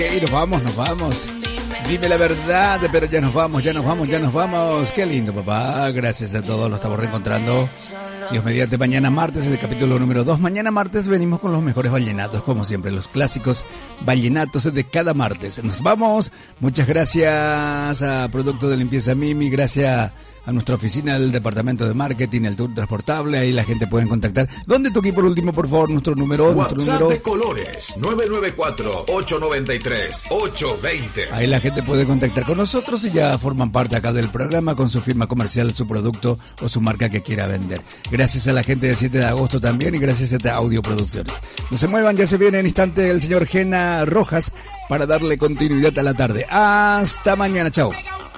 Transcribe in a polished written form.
Y nos vamos. Dime la verdad, pero ya nos vamos. Qué lindo, papá. Gracias a todos, lo estamos reencontrando. Dios mediante, mañana martes, el capítulo número 2. Mañana martes venimos con los mejores vallenatos, como siempre, los clásicos vallenatos de cada martes. Nos vamos. Muchas gracias a Producto de Limpieza Mimi, gracias a nuestra oficina del departamento de marketing, el tour transportable, ahí la gente puede contactar. ¿Dónde toqué por último, por favor, nuestro número? WhatsApp de Colores, 994-893-820. Ahí la gente puede contactar con nosotros y ya forman parte acá del programa con su firma comercial, su producto o su marca que quiera vender. Gracias a la gente de 7 de agosto también y gracias a esta Audio Producciones. No se muevan, ya se viene en instante el señor Gena Rojas para darle continuidad a la tarde. Hasta mañana, chao.